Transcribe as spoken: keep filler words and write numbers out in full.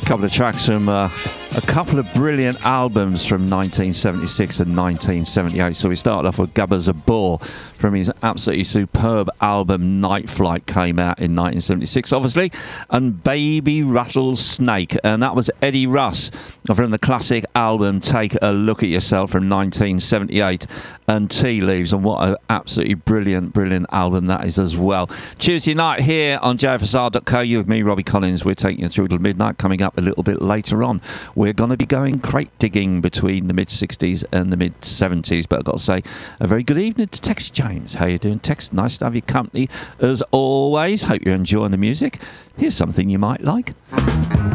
couple of tracks from uh, a couple of brilliant albums from nineteen seventy-six and nineteen seventy-eight. So we started off with Gabba Zabor from his absolutely superb album Night Flight, came out in nineteen seventy-six, obviously, and Baby Rattlesnake, and that was Eddie Russ from the classic album Take a Look at Yourself from nineteen seventy-eight, and Tea Leaves, and what an absolutely brilliant, brilliant album that is as well. Tuesday night here on J F S R dot co, you with me, Robbie Collins. We're taking you through till midnight. Coming up a little bit later on, we're going to be going crate digging between the mid sixties and the mid seventies, but I've got to say a very good evening to Tex James. How you doing, Tex? Nice to have your company as always. Hope you're enjoying the music. Here's something you might like.